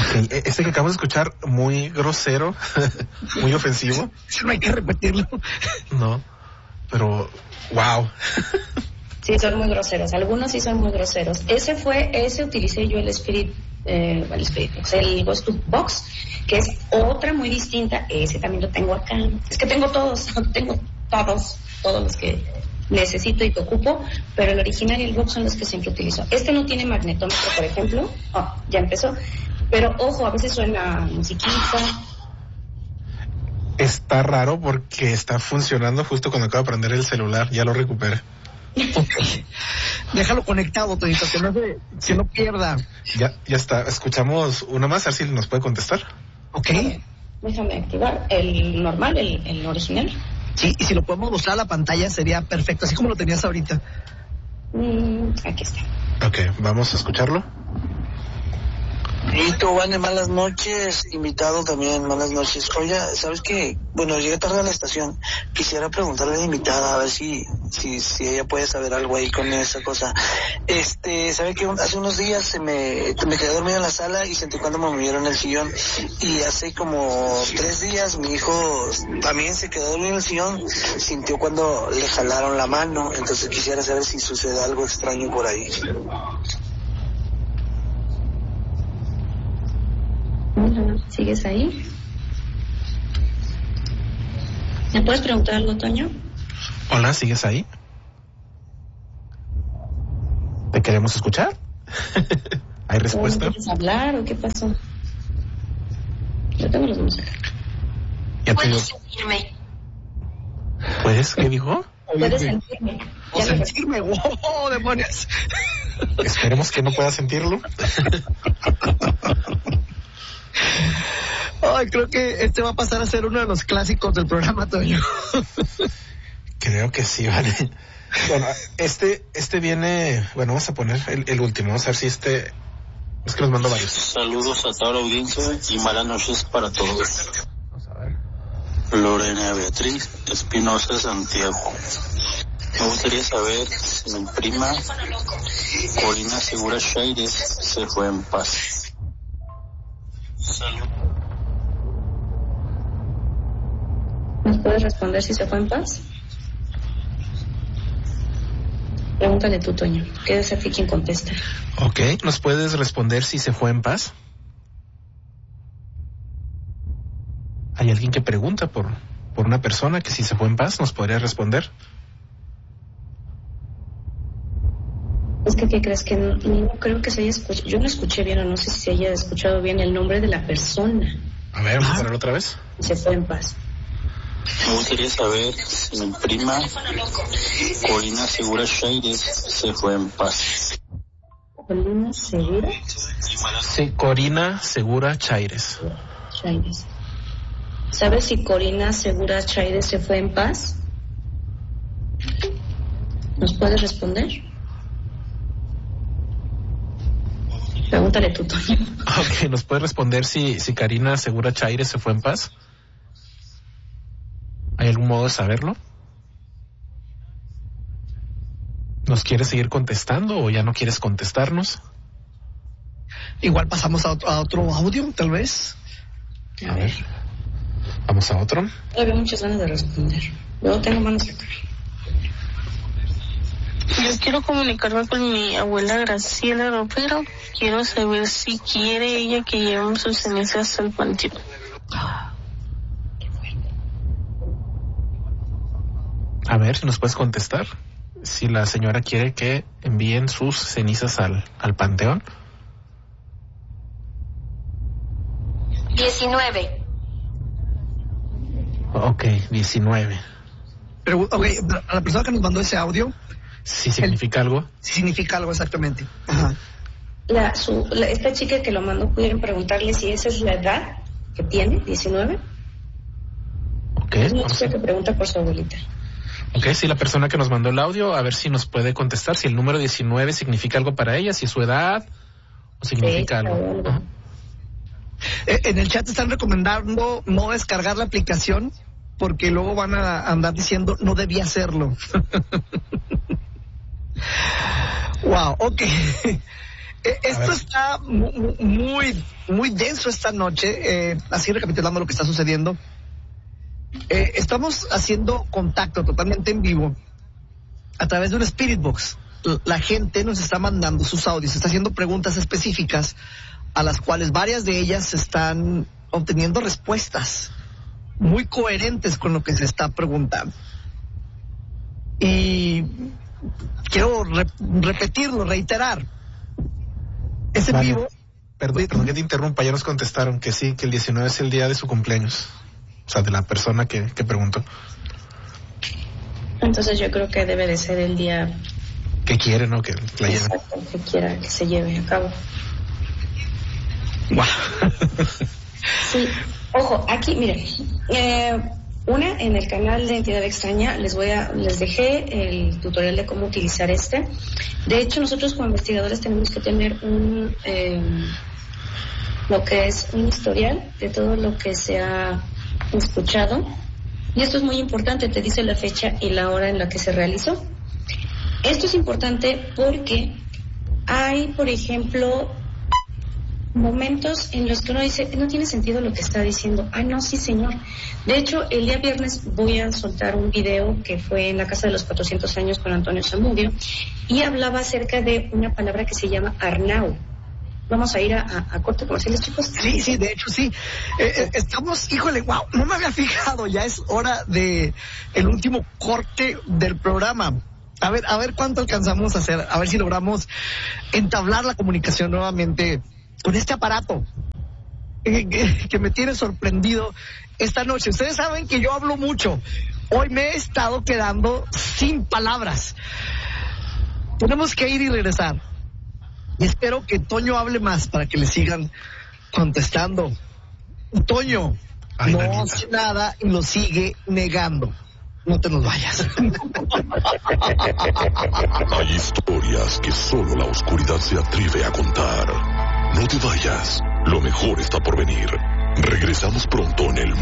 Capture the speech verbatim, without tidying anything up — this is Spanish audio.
Ok, este que acabamos de escuchar, muy grosero, muy ofensivo. No hay que repetirlo. No, pero, wow. Sí, son muy groseros. Algunos sí son muy groseros. Ese fue, ese utilicé yo el Spirit, eh, el Spirit Box, el Ghost Box, que es otra muy distinta. Ese también lo tengo acá. Es que tengo todos, tengo todos, todos los que necesito y que ocupo, pero el original y el box son los que siempre utilizo. Este no tiene magnetómetro, por ejemplo. Oh, ya empezó. Pero ojo, a veces suena musiquita. Está raro porque está funcionando justo cuando acabo de prender el celular. Ya lo recuperé. Okay. Déjalo conectado, Tonito, que no se, que no pierda. Ya, ya está. Escuchamos una más, a ver si nos puede contestar. Ok. Déjame activar el normal, el, el original. Sí, y si lo podemos mostrar a la pantalla sería perfecto, así como lo tenías ahorita. Mm, aquí está. Ok, vamos a escucharlo. Listo, Vane, malas noches, invitado también, malas noches. Oye, ¿sabes qué? Bueno, llegué tarde a la estación. Quisiera preguntarle a la invitada a ver si, si, si ella puede saber algo ahí con esa cosa. Este, ¿sabe que hace unos días se me, me quedé dormido en la sala y sentí cuando me movieron el sillón? Y hace como tres días mi hijo también se quedó dormido en el sillón, sintió cuando le jalaron la mano, entonces quisiera saber si sucede algo extraño por ahí. ¿Sigues ahí? ¿Me puedes preguntar algo, Toño? Hola, ¿sigues ahí? ¿Te queremos escuchar? ¿Hay respuesta? ¿No quieres hablar o qué pasó? Yo tengo los dos acá. Ya te digo. ¿Puedes sentirme? ¿Puedes? ¿Qué dijo? ¿Puedes sentirme? O sentirme, wow, demonios. Esperemos que no pueda sentirlo. Ay, creo que este va a pasar a ser uno de los clásicos del programa, Toño. Creo que sí, vale. Bueno, este, este viene, bueno, vamos a poner el, el último, vamos a ver si este, es que nos mando varios. Saludos a toda la audiencia y malas noches para todos. Vamos a ver. Lorena Beatriz Espinosa Santiago. Me gustaría saber si mi prima Corina Segura Chaires se fue en paz. Salud. ¿Nos puedes responder si se fue en paz? Pregúntale tú, Toño, que es a ti quien contesta. Ok, ¿nos puedes responder si se fue en paz? ¿Hay alguien que pregunta por, por una persona que si se fue en paz nos podría responder? Es que, ¿qué crees? Que no, no creo que se haya escuchado. Yo no escuché bien o no sé si se haya escuchado bien el nombre de la persona. A ver, vamos a ponerlo otra vez. Se fue en paz. Me gustaría saber si mi prima Corina Segura Chaires se fue en paz. ¿Corina Segura? Sí, Corina Segura Chaires. Chaires. ¿Sabes si Corina Segura Chaires se fue en paz? ¿Nos puedes responder? Pregúntale tú, Toño. Ok, ¿nos puedes responder si, si Corina Segura Chaires se fue en paz? ¿Hay algún modo de saberlo? ¿Nos quieres seguir contestando o ya no quieres contestarnos? Igual pasamos a otro, a otro audio, tal vez. A ver. Vamos a otro. Todavía muchas ganas de responder. Yo tengo manos acá. Yo quiero comunicarme con mi abuela Graciela Ropero. Quiero saber si quiere ella que llevemos sus cenizas al panteón. A ver si nos puedes contestar. Si la señora quiere que envíen sus cenizas al, al panteón. diecinueve. Ok, diecinueve. Pero, ok, a la persona que nos mandó ese audio. ¿Sí significa el, algo? Sí significa algo, exactamente. Ajá. La, su, la, esta chica que lo mandó, pudieron preguntarle si esa es la edad que tiene, diecinueve. Ok. Es una chica que pregunta por su abuelita. Ok, si la persona que nos mandó el audio, a ver si nos puede contestar si el número diecinueve significa algo para ella, si es su edad o significa sí, algo. algo. Eh, en el chat están recomendando no descargar la aplicación porque luego van a andar diciendo no debía hacerlo. Wow, ok. Eh, esto está mu- muy, muy denso esta noche, eh, así recapitulando lo que está sucediendo. Eh, estamos haciendo contacto totalmente en vivo a través de un Spirit Box. La gente nos está mandando sus audios, está haciendo preguntas específicas a las cuales varias de ellas están obteniendo respuestas muy coherentes con lo que se está preguntando. Y quiero re- repetirlo, reiterar. Es en Mario, vivo. Perdón, perdón que te interrumpa, ya nos contestaron que sí, que el diecinueve es el día de su cumpleaños. O sea, de la persona que, que preguntó. Entonces yo creo que debe de ser el día Que quiere, ¿no? Que la lleve. exacto que quiera que se lleve a cabo. Wow. Sí, ojo, aquí, miren, eh, una, en el canal de Entidad Extraña les voy a, les dejé el tutorial de cómo utilizar este. De hecho, nosotros como investigadores tenemos que tener un, eh, lo que es un historial de todo lo que se ha escuchado. Y esto es muy importante, te dice la fecha y la hora en la que se realizó. Esto es importante porque hay, por ejemplo, momentos en los que uno dice, no tiene sentido lo que está diciendo. Ah, no, sí, señor. De hecho, el día viernes voy a soltar un video que fue en la Casa de los cuatrocientos años con Antonio Zamudio y hablaba acerca de una palabra que se llama Arnau. Vamos a ir a, a, a corte comerciales, chicos. Sí, sí, de hecho sí. Eh, eh, estamos, híjole, wow, no me había fijado, ya es hora de el último corte del programa. A ver, a ver cuánto alcanzamos a hacer, a ver si logramos entablar la comunicación nuevamente con este aparato que, que, que me tiene sorprendido esta noche. Ustedes saben que yo hablo mucho. Hoy me he estado quedando sin palabras. Tenemos que ir y regresar. Y espero que Toño hable más para que le sigan contestando. Toño, Ay, no nanita. hace nada y lo sigue negando. No te nos vayas. Hay historias que solo la oscuridad se atreve a contar. No te vayas, lo mejor está por venir. Regresamos pronto en el